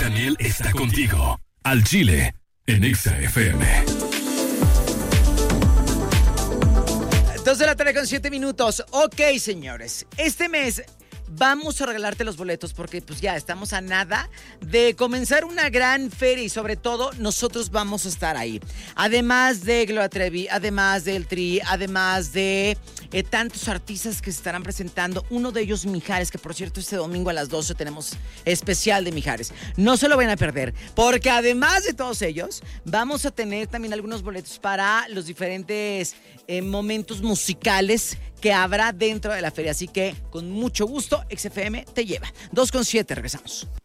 Daniel está contigo. Al Chile, en Exa FM. 2:07 p.m. Ok, señores. Este mes vamos a regalarte los boletos porque pues ya estamos a nada de comenzar una gran feria y sobre todo nosotros vamos a estar ahí. Además de Gloria Trevi, además del Tri, además de tantos artistas que se estarán presentando. Uno de ellos, Mijares, que por cierto este domingo a las 12 tenemos especial de Mijares. No se lo van a perder porque además de todos ellos vamos a tener también algunos boletos para los diferentes momentos musicales que habrá dentro de la feria. Así que con mucho gusto XFM te lleva. 2:07, regresamos.